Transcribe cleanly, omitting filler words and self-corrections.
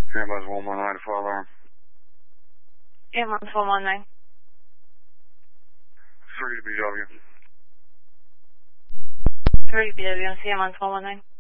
Ambulance 119 to fire alarm. Ambulance 119. 3 to BW. 3 BW, ambulance 119.